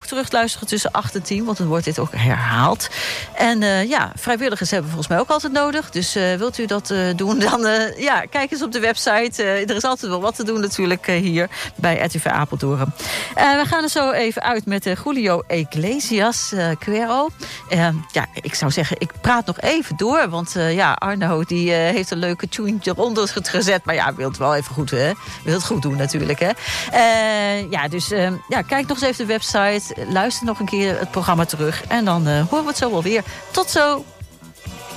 terug luisteren tussen 8 en 10, want dan wordt dit ook herhaald. En vrijwilligers hebben we volgens mij ook altijd nodig. Dus wilt u dat doen, dan kijk eens op de website. Er is altijd wel wat te doen natuurlijk hier bij RTV Apeldoorn. We gaan er zo even uit met Julio Iglesias, Quero. Ik zou zeggen, ik praat nog even door. Want Arno die heeft een leuke tune eronder gezet. Maar wil het wel even goed, hè? Wil het goed doen natuurlijk, hè? Kijk nog eens even de website. Luister nog een keer het programma terug. En dan horen we het zo wel weer. Tot zo!